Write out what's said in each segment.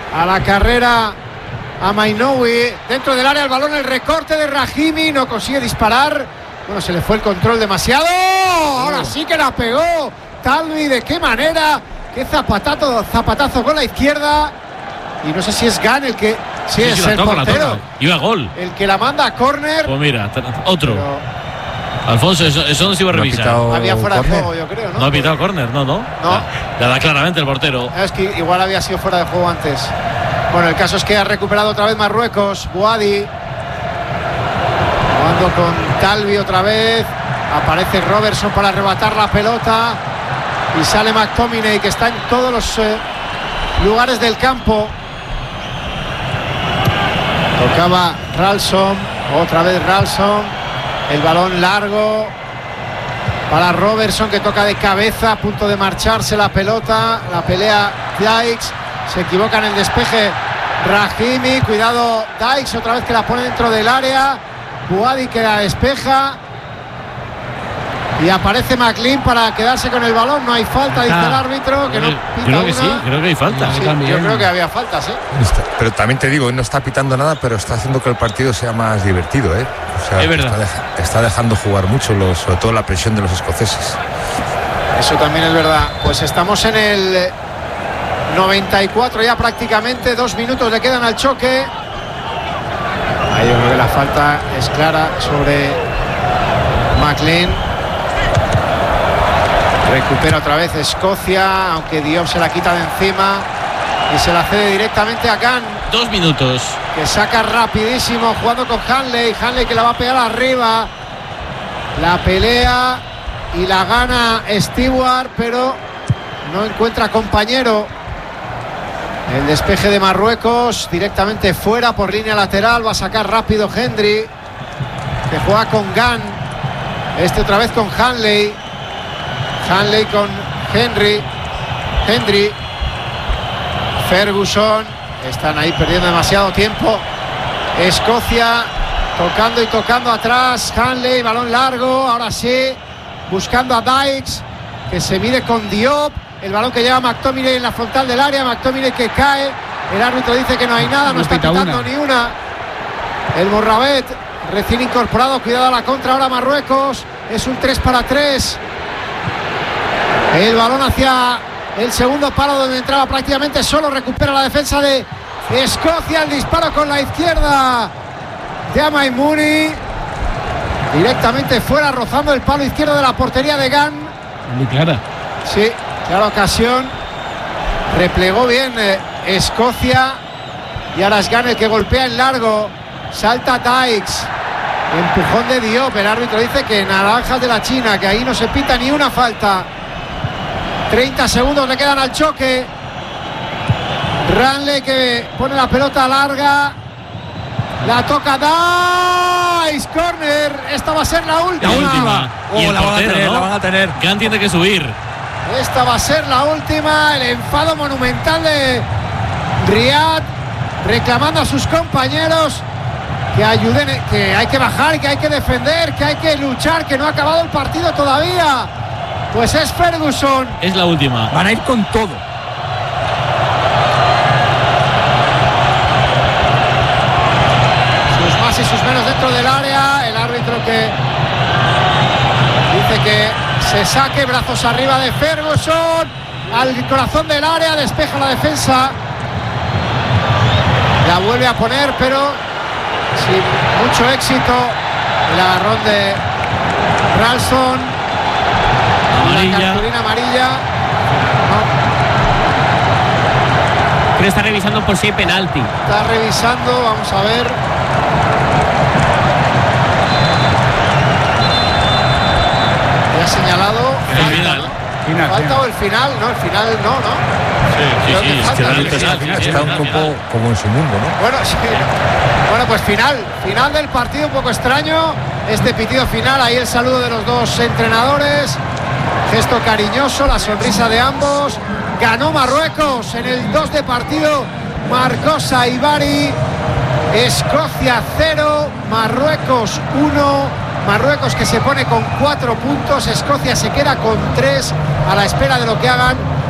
a la carrera a Mainoui, dentro del área el balón, el recorte de Rahimi, no consigue disparar, bueno, se le fue el control demasiado, ahora sí que la pegó Talvi, de qué manera, qué zapatazo con la izquierda, y no sé si es Gan el que, sí, es el portero, iba a gol, el que la manda a córner. Pues mira, otro. Alfonso, eso no se iba a revisar. Había fuera de juego, yo creo, ¿no? No ha pitado córner, no. La da claramente el portero. Es que igual había sido fuera de juego antes. Bueno, el caso es que ha recuperado otra vez Marruecos. Buadi jugando con Talvi otra vez. Aparece Robertson para arrebatar la pelota. Y sale McTominay, que está en todos los lugares del campo. Tocaba Ralston. Otra vez Ralston. El balón largo para Robertson, que toca de cabeza, a punto de marcharse la pelota. La pelea Dykes. Se equivoca en el despeje Rahimi, cuidado Dykes, otra vez que la pone dentro del área. Buadi que la despeja. Y aparece McLean para quedarse con el balón. No hay falta, dice el árbitro, que no pita. Creo que sí, creo que hay falta. Sí, yo creo que había faltas, ¿eh? Pero también te digo, no está pitando nada, pero está haciendo que el partido sea más divertido, ¿eh? O sea, es verdad. Está dejando jugar mucho, sobre todo la presión de los escoceses. Eso también es verdad. Pues estamos en el 94 ya prácticamente, 2 minutos le quedan al choque. Ahí yo creo que la falta es clara sobre McLean. Recupera otra vez Escocia, aunque Diop se la quita de encima y se la cede directamente a Gan. 2 minutos. Que saca rapidísimo jugando con Hanley que la va a pegar arriba. La pelea y la gana Stewart, pero no encuentra compañero. El despeje de Marruecos directamente fuera por línea lateral. Va a sacar rápido Hendry, que juega con Gan. Otra vez con Hanley con Hendry. Ferguson. Están ahí perdiendo demasiado tiempo. Escocia tocando y tocando atrás. Hanley, balón largo, ahora sí, buscando a Dykes, que se mide con Diop. El balón que lleva McTominay en la frontal del área. McTominay que cae. El árbitro dice que no hay nada, no está pitando ni una. El Morrabet recién incorporado, cuidado a la contra ahora Marruecos. Es un 3-3. El balón hacia el segundo palo, donde entraba prácticamente solo. Recupera la defensa de Escocia. El disparo con la izquierda de Amai Mooney, directamente fuera, rozando el palo izquierdo de la portería de Gan. Muy clara. Sí, clara ocasión. Replegó bien Escocia. Y ahora es Gan el que golpea en largo. Salta Dykes. Empujón de Diop. El árbitro dice que naranjas de la China, que ahí no se pita ni una falta. 30 segundos le quedan al choque. Ranley que pone la pelota larga. La toca Dykes. Corner. Esta va a ser la última. La última. Y el portero, la van a tener. Gan tiene que subir. Esta va a ser la última. El enfado monumental de Riyad, reclamando a sus compañeros que ayuden, que hay que bajar, que hay que defender, que hay que luchar, que no ha acabado el partido todavía. Pues es Ferguson. Es la última. Van a ir con todo. Sus más y sus menos dentro del área. El árbitro que dice que se saque, brazos arriba de Ferguson. Al corazón del área, despeja la defensa. La vuelve a poner, pero sin mucho éxito. El agarrón de Ralston. Amarilla. La cartulina amarilla. Creo que está revisando por si hay penalti. Está revisando, vamos a ver. ¿Ya ha señalado? El final. ¿Falta o el final? No, el final no, ¿no? Sí, Creo que es falta. que Está un poco como en su mundo, ¿no? Bueno, sí. Bueno, pues final del partido, un poco extraño. Este pitido final, ahí el saludo de los dos entrenadores. Gesto cariñoso, la sonrisa de ambos. Ganó Marruecos en el 2 de partido. Marcó Saibari. Escocia 0, Marruecos 1. Marruecos que se pone con 4 puntos. Escocia se queda con 3 a la espera de lo que hagan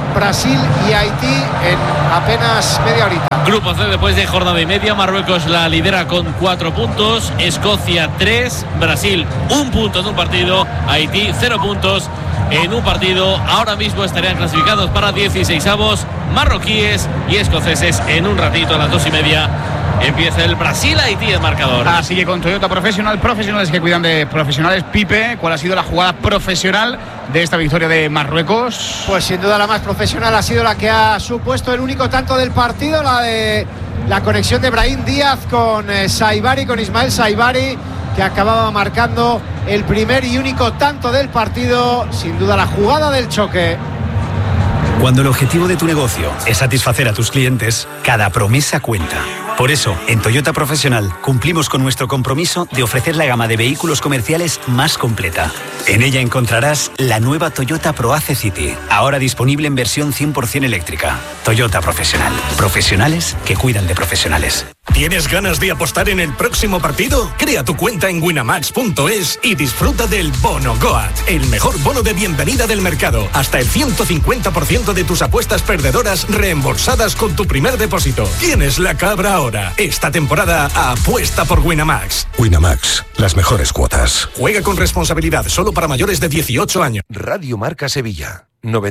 Brasil y Haití en apenas media horita. Grupo C, después de jornada y media, Marruecos la lidera con 4 puntos, Escocia 3, Brasil 1 punto en un partido, Haití 0 puntos en un partido. Ahora mismo estarían clasificados para 16avos, marroquíes y escoceses. En un ratito, a las 2:30, empieza el Brasil-Haití el marcador. Así que con Toyota profesionales que cuidan de profesionales. Pipe, ¿cuál ha sido la jugada profesional de esta victoria de Marruecos? Pues sin duda la más profesional ha sido la que ha supuesto el único tanto del partido, la de la conexión de Brahim Díaz con Saibari, con Ismael Saibari, que acababa marcando el primer y único tanto del partido. Sin duda la jugada del choque. Cuando el objetivo de tu negocio es satisfacer a tus clientes, cada promesa cuenta. Por eso, en Toyota Profesional cumplimos con nuestro compromiso de ofrecer la gama de vehículos comerciales más completa. En ella encontrarás la nueva Toyota ProAce City, ahora disponible en versión 100% eléctrica. Toyota Profesional. Profesionales que cuidan de profesionales. ¿Tienes ganas de apostar en el próximo partido? Crea tu cuenta en winamax.es y disfruta del Bono Goat, el mejor bono de bienvenida del mercado. Hasta el 150% de tus apuestas perdedoras reembolsadas con tu primer depósito. Tienes la cabra ahora. Esta temporada apuesta por Winamax. Winamax, las mejores cuotas. Juega con responsabilidad, solo para mayores de 18 años. Radio Marca Sevilla,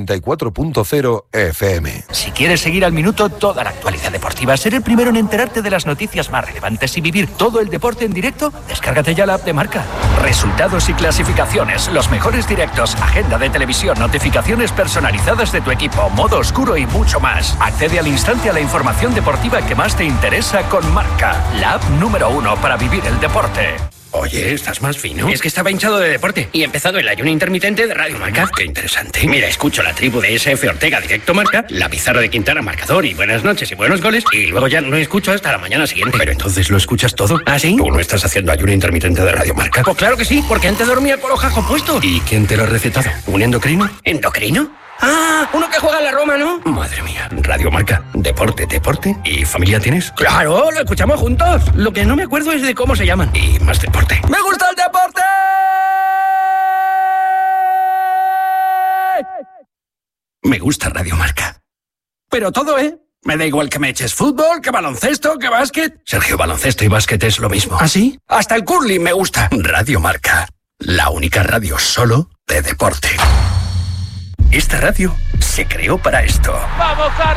94.0 FM. Si quieres seguir al minuto toda la actualidad deportiva, ser el primero en enterarte de las noticias más relevantes y vivir todo el deporte en directo, descárgate ya la app de Marca. Resultados y clasificaciones, los mejores directos, agenda de televisión, notificaciones personalizadas de tu equipo, modo oscuro y mucho más. Accede al instante a la información deportiva que más te interesa con Marca, la app número 1 para vivir el deporte. Oye, ¿estás más fino? Es que estaba hinchado de deporte y he empezado el ayuno intermitente de Radio Marca. Qué interesante. Mira, escucho la tribu de SF Ortega, directo Marca, la pizarra de Quintana, marcador y buenas noches y buenos goles, y luego ya no escucho hasta la mañana siguiente. Pero entonces lo escuchas todo. ¿Ah, sí? ¿Tú no estás haciendo ayuno intermitente de Radio Marca? Pues claro que sí, porque antes dormía con los jajos puestos. ¿Y quién te lo ha recetado? ¿Un endocrino? ¿Endocrino? Ah, uno que juega en la Roma, ¿no? Madre mía, Radio Marca, deporte y familia tienes. Claro, lo escuchamos juntos. Lo que no me acuerdo es de cómo se llaman. Y más deporte. ¡Me gusta el deporte! Me gusta Radio Marca. Pero todo, ¿eh? Me da igual que me eches fútbol, que baloncesto, que básquet. Sergio, baloncesto y básquet es lo mismo. ¿Ah, sí? Hasta el curling me gusta. Radio Marca, la única radio solo de deporte. Esta radio se creó para esto. ¡Vamos, Carlos!